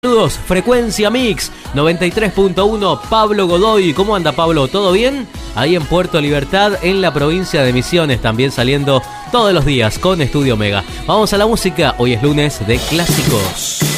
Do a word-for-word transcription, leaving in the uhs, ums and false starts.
Saludos, Frecuencia Mix noventa y tres punto uno, Pablo Godoy. ¿Cómo anda, Pablo? ¿Todo bien? Ahí en Puerto Libertad, en la provincia de Misiones, también saliendo todos los días con Estudio Mega. Vamos a la música, hoy es lunes de clásicos.